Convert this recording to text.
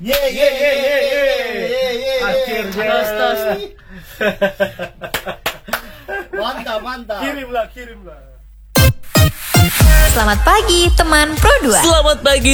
Akhirnya. Tos. Mantap. Kirimlah. Selamat pagi teman Pro 2. Selamat pagi